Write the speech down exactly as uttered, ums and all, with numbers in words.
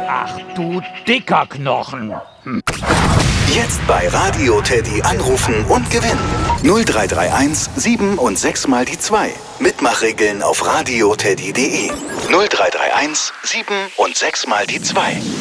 Ach du dicker Knochen. Hm. Jetzt bei Radio Teddy anrufen und gewinnen. null drei drei eins sieben und sechs mal die zwei. Mitmachregeln auf radioteddy punkt de. null drei drei eins sieben und sechs mal die zwei.